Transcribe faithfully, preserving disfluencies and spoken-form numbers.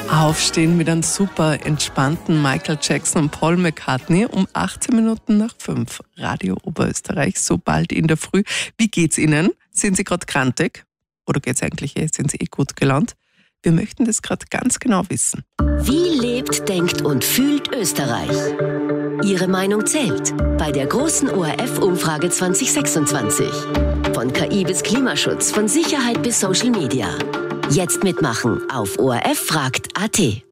Aufstehen mit einem super entspannten Michael Jackson und Paul McCartney um achtzehn Minuten nach fünf. Radio Oberösterreich, so bald in der Früh. Wie geht's Ihnen? Sind Sie gerade krantig? Oder geht's eigentlich eh? Sind Sie eh gut gelaunt? Wir möchten das gerade ganz genau wissen. Wie lebt, denkt und fühlt Österreich? Ihre Meinung zählt bei der großen O R F-Umfrage zwanzig sechsundzwanzig. Von K I bis Klimaschutz, von Sicherheit bis Social Media. Jetzt mitmachen auf O R F fragt punkt A T.